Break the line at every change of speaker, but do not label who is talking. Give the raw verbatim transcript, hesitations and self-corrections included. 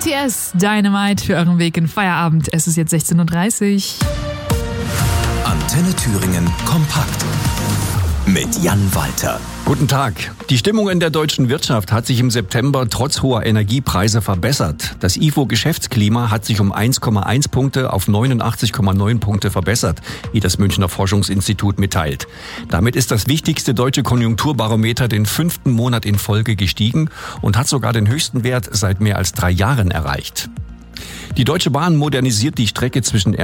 T S, Dynamite für euren Weg in Feierabend. Es ist jetzt sechzehn Uhr dreißig.
Antenne Thüringen kompakt mit Jan Walter.
Guten Tag. Die Stimmung in der deutschen Wirtschaft hat sich im September trotz hoher Energiepreise verbessert. Das I F O-Geschäftsklima hat sich um eins Komma eins Punkte auf neunundachtzig Komma neun Punkte verbessert, wie das Münchner Forschungsinstitut mitteilt. Damit ist das wichtigste deutsche Konjunkturbarometer den fünften Monat in Folge gestiegen und hat sogar den höchsten Wert seit mehr als drei Jahren erreicht. Die Deutsche Bahn modernisiert die Strecke zwischen